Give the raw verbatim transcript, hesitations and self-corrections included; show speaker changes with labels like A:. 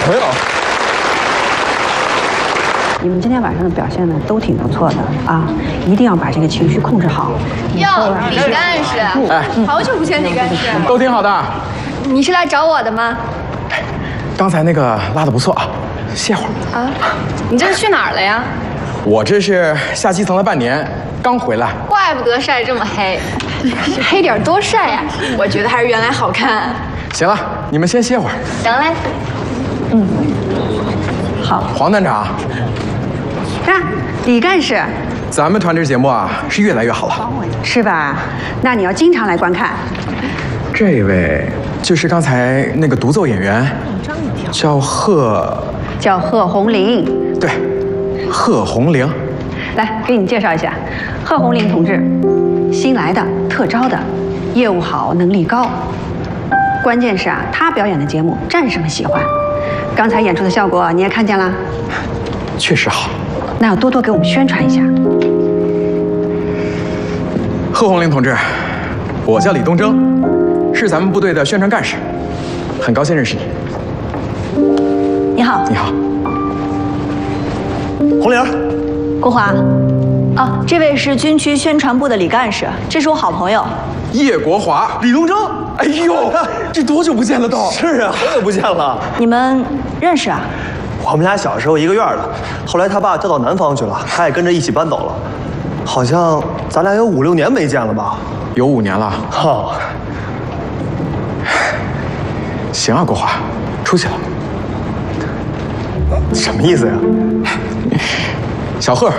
A: 没有。
B: 你们今天晚上的表现呢，都挺不错的啊！一定要把这个情绪控制好。
C: 哟，李干事，
A: 哎，
C: 好久不见，李干事。
A: 都挺好的。
C: 你是来找我的吗？
A: 刚才那个拉的不错啊，歇会儿。
C: 啊，你这是去哪儿了呀？
A: 我这是下基层了半年，刚回来。
C: 怪不得晒这么黑，黑点多晒呀。我觉得还是原来好看。
A: 行了，你们先歇会儿。
C: 等嘞。
B: 嗯，好。
A: 黄团长，
B: 啊，李干事，
A: 咱们团支节目啊是越来越好了，
B: 是吧？那你要经常来观看。
A: 这位就是刚才那个独奏演员，叫贺，
B: 叫贺红玲。
A: 对，贺红玲。
B: 来，给你介绍一下，贺红玲同志，新来的，特招的，业务好，能力高。关键是啊，她表演的节目战士们喜欢。刚才演出的效果你也看见了，
A: 确实好。
B: 那要多多给我们宣传一下。
A: 贺红玲同志，我叫李东征，是咱们部队的宣传干事，很高兴认识你。
B: 你好，
A: 你好，
D: 红玲，
E: 国华，啊，这位是军区宣传部的李干事，这是我好朋友
A: 叶国华、
D: 李东征。
A: 哎呦，这多久不见了都？
D: 是啊，好久不见了。
E: 你们认识啊？
D: 我们俩小时候一个院的，后来他爸调到南方去了，他也跟着一起搬走了。好像咱俩有五六年没见了吧？
A: 有五年了。
D: 哦，
A: 行啊，国华，出去了。
D: 什么意思呀？
A: 小贺，